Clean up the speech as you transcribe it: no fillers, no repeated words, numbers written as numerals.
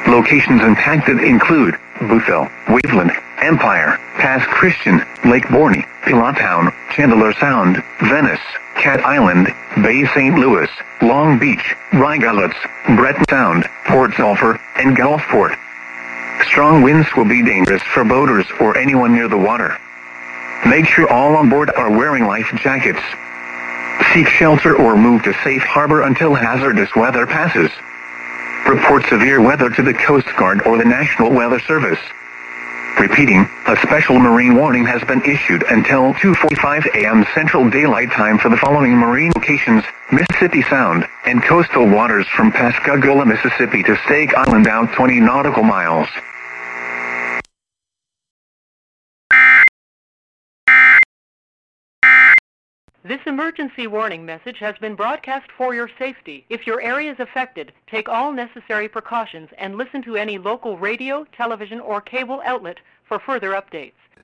Locations impacted include Boothville, Waveland, Empire, Pass Christian, Lake Borgne, Pilottown, Chandler Sound, Venice, Cat Island, Bay St. Louis, Long Beach, Rigolets, Breton Sound, Port Sulphur, and Gulfport. Strong winds will be dangerous for boaters or anyone near the water. Make sure all on board are wearing life jackets. Seek shelter or move to safe harbor until hazardous weather passes. Report severe weather to the Coast Guard or the National Weather Service. Repeating, a special marine warning has been issued until 2:45 a.m. Central Daylight Time for the following marine locations: Mississippi Sound, and coastal waters from Pascagoula, Mississippi to Stake Island out 20 nautical miles. This emergency warning message has been broadcast for your safety. If your area is affected, take all necessary precautions and listen to any local radio, television, or cable outlet for further updates.